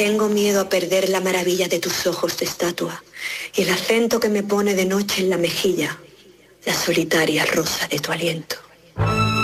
Tengo miedo a perder la maravilla de tus ojos de estatua y el acento que me pone de noche en la mejilla, la solitaria rosa de tu aliento.